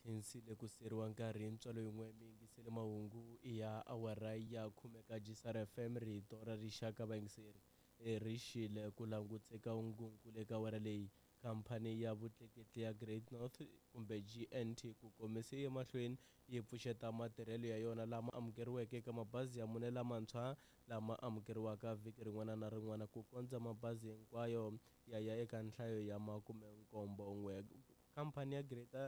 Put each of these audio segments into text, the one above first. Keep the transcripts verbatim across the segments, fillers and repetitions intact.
khensile ku seriwa nkarhi ntswalo yin'we mi yingisele mahungu ya awara ya khumeka Jisara F M rito ra rixaka vayingiseri e ri xile ku langutseka ngungule ka awara leyi khampani ya vutleketli ya Great North kumbe G N T ku komise emahlweni yi pfuxeta matirhelo ya yona lama amukeriweke eka mabazi ya mune lamantshwa lama amukeriwaka vhiki rin'wana na rin'wana ku kondza mabazi hinkwayo ya ya eka nhlayo ya makume nkombo n'we. Khampani ya Greater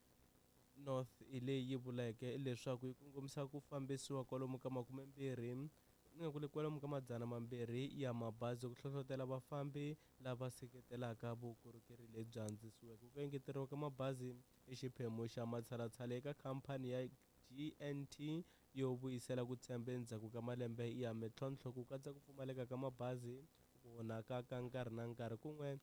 North hi leyi vuleke leswaku yi kongomisa ku fambisiwa kwalomu ka makume mbirhi kule kwalomu ka madzana mambirhi ya mabazi ku hlohlotela vafambi lava seketelaka vukorhokeri lebyi andzisiweke ku engeteriwa ka mabazi i xiphemu xa matshalatshala eka khampani ya G N T yo vuyisela ku tshemba endzhaku ka malembe ya mitlhontlho ku katsa ku pfumaleka ka mabazi ku vonaka ka nkarhi na nkarhi kun'we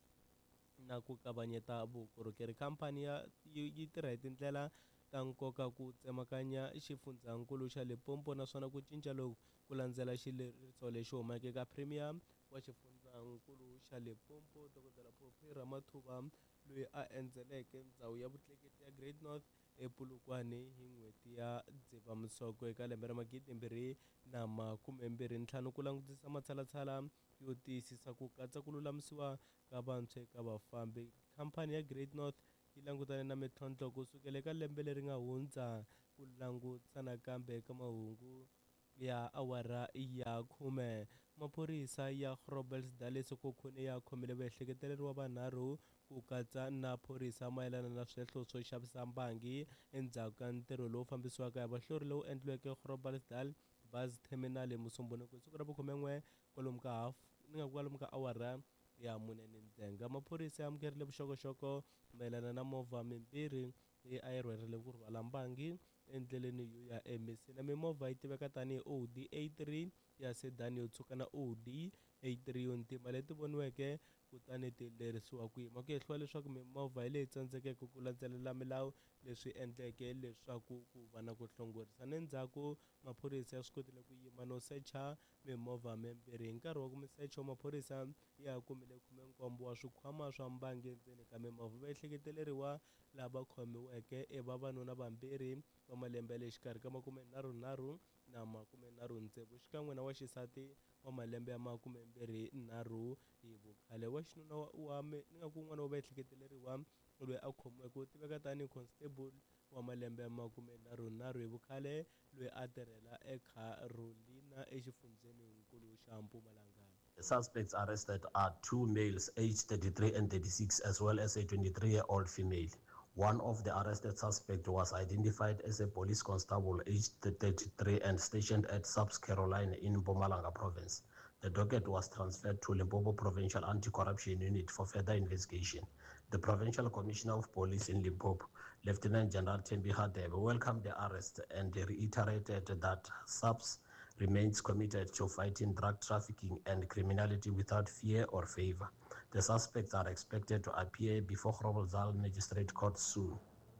na ku kavanyeta vukorhokeri. Khampani ya yi tirha hi tindlela ta nkoka ku tsemakanya xifundzankulu xa Limpopo naswona ku cinca loku ku landzela xileriso lexi humeke eka Premier wa xifundzankulu xa Limpopo Dokodela Phophi Ramathuba loyi a endzeleke ndhawu ya vutleketli ya Great North ePolokwane hi n'hweti ya Dzivamisoko eka lembe ra magidimbirhi na makume mbirhi ntlhanu ku langutisa matshalatshala yo tiyisisa ku katsa ku lulamisiwa ka vantshwa eka vafambi. Khampani ya Great North yi langutane na mitlhontlho kusukela eka lembe leri nga hundza ku langutisa nakambe eka mahungu ya awara ya khume. Maphorisa ya Groblersdal eSekokhune ya khomile vaehleketeleriwa vanharhu ku katsa na phorisa mayelana na swihehlo swo xavisa mbangi endzhaku ka ntirho lowu fambisiwaka hi vahlori lowu endliweke Groblersdal Bus Terminal eMusumbhunuku hi siku ra vukhume n'we kwalomu ka half ni nga kwalomu ka awara ya mune ni ndzhenga. Maphorisa ya amukerile vuxokoxoko mayelana na movha mimbirhi leyi a yi rhwarile ku rhwala mbangi endleleni yo ya eMessina. Mimovha yi tiveka tanihi O D A three ya sedan yo tshuka na O D A three yo ntima leti voniweke kutani ti lerisiwa ku yima ku hehliwa leswaku mimovha yi leyi tsandzekeke ku landzelela milawu leswi endleke leswaku ku va na ku hlongorisa nendzhaku maphorisa ya swi kotile ku yima no secha mimovha mimbirhi. Hi nkarhi wa ku mi secha maphorisa ya kumile khume nkombo wa swikhwama swa mbangi endzeni ka mimovha. Vaehleketeleriwa lava khomiweke i vavanuna vambirhi va malembe ya le xikarhi ka makume nharhu nharhu na makume nharhu ntsevu xikan'we na wa xisati wa malembe ya makume mbirhi nharhu hi vukhale. Wa xinuna wa ni nga ku un'wana wa vaehleketeleriwa loyi a khomiweke u tiveka tanihi constable wa malembe ya makume nharhu nharhu hi vukhale loyi a tirhela eCarolina exifundzeninkulu xa Mpumalanga. The suspects arrested are two males aged thirty-three and thirty-six as well as a twenty-three-year-old female. One of the arrested suspects was identified as a police constable aged thirty-three and stationed at South Carolina in Mpumalanga province. The docket was transferred to Limpopo Provincial Anti-Corruption Unit for further investigation. The Provincial Commissioner of Police in Limpopo, Lieutenant General Thembi Hadebe, welcomed the arrest and reiterated that S A P S remains committed to fighting drug trafficking and criminality without fear or favor. The suspects are expected to appear before Groblersdal Magistrate Court soon.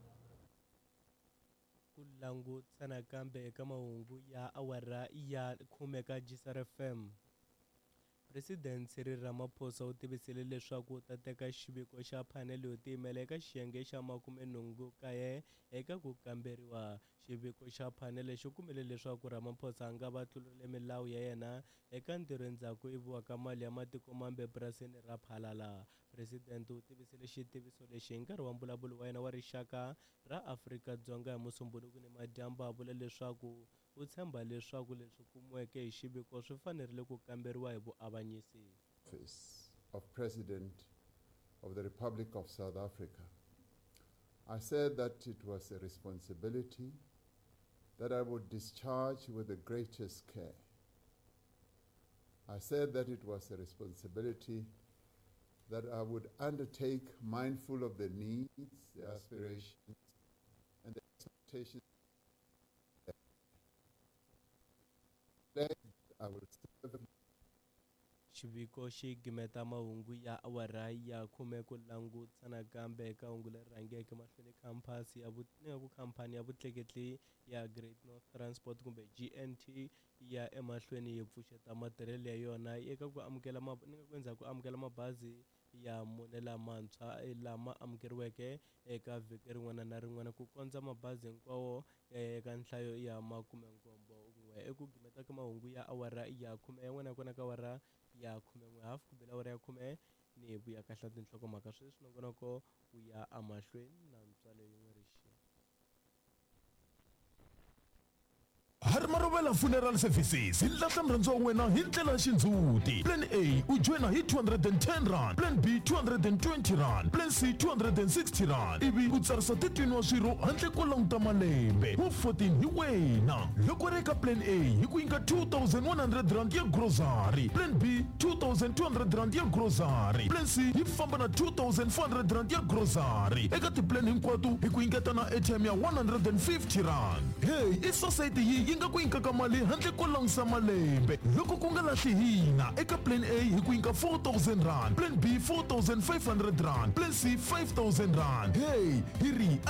Ku langutisa nakambe eka mahungu ya awara ya khume ka Jisara F M. President Cyril Ramaphosa u tivisile leswaku u ta teka xiviko xa phanele yo tiyimela eka xiyenge xa makume nhungu kaye eka ku kamberiwa. Xiviko xa phanele xi kumile leswaku Ramaphosa a nga va tlurile milawu ya yena eka ntirho endzhaku iviwa ka mali ya matiko mambe epurasini ra Phalala. President u tivisile xitiviso lexi hi nkarhi wa mbulavulo wa yena wa rixaka ra Afrika-Dzonga hi Musumbhunuku ni madyambu a vula leswaku u tshemba leswaku leswi kumiweke hi xiviko swi fanerile ku kamberiwa hi vuavanyisi. Office of President of the Republic of South Africa, I said that it was a responsibility that I would discharge with the greatest care. I said that it was a responsibility that I would undertake mindful of the needs, the aspirations, and the expectations. I will serve. Xiviko xi gimeta mahungu ya awara ya khume ku langutisa nakambe eka hungu leri rhangeke mahlweni khampasi ya ku khampani ya vutleketli ya Great North Transport kumbe G N T ya emahlweni yi pfuxeta matirhelo ya yona eka ku amukela ku endzhaku ku amukela mabazi ya mune lamantshwa lama amukeriweke eka vhiki rin'wana na rin'wana ku kondza mabazi hinkwawo eka nhlayo ya makume nkombo n'we eku gimeta ka mahungu ya awara ya khume ya n'wana ya kona ka awara ya khume n'we hafu ku bela awara ya khume ni vuya kahla tinhlokomhaka sweswi nongonoko wu ya amahlweni na ntswalo yin'we rixiya. Harmarovela Funeral Services ilahla mrhandziwa wa wena hi ndlela xindzuti. Plan A u joina hi two hundred ten rand, Plan B two hundred twenty rand, Plan C two hundred sixty rand. Ivi u tsarisa thirteen wa swirho handle ko languta malembe. Wa fourteen hi wena. Loko ri eka Plan A hi ku nyika two thousand one hundred rand ya grocery, Plan B two thousand two hundred rand ya grocery, Plan C hi famba na two thousand four hundred rand ya grocery. Eka tiplan hinkwato hi ku nyiketa na airtime ya one hundred fifty rand. Hey, i society yi nga ku nyika mali handle ko langisa malembe. Loko ku nga lahli hina eka Plan A hi ku nyika four thousand rand, Plan B four thousand five hundred rand, Plan C five thousand rand. Hey, hi ri